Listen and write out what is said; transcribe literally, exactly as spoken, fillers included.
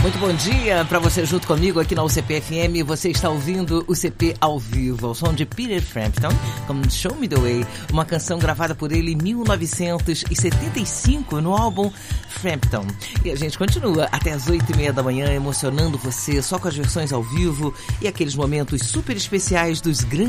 Muito bom dia para você junto comigo aqui na U C P F M. Você está ouvindo o C P ao vivo, ao som de Peter Frampton, com Show Me The Way, uma canção gravada por ele em mil novecentos e setenta e cinco no álbum Frampton. E a gente continua até as oito e meia da manhã emocionando você só com as versões ao vivo e aqueles momentos super especiais dos grandes